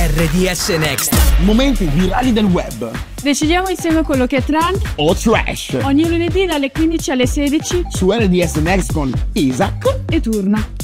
RDS Next. Momenti virali del web Decidiamo insieme quello che è trend o trash ogni lunedì dalle 15 alle 16 su RDS Next con Isaac e Turna.